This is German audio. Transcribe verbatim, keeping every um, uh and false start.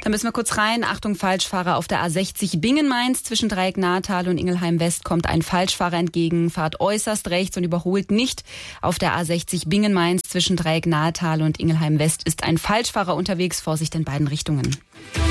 Da müssen wir kurz rein. Achtung, Falschfahrer auf der A sechzig Bingen-Mainz. Zwischen Dreieck-Nahetal und Ingelheim-West kommt ein Falschfahrer entgegen. Fahrt äußerst rechts und überholt nicht. Auf der A sechzig Bingen-Mainz zwischen Dreieck-Nahetal und Ingelheim-West ist ein Falschfahrer unterwegs. Vorsicht in beiden Richtungen.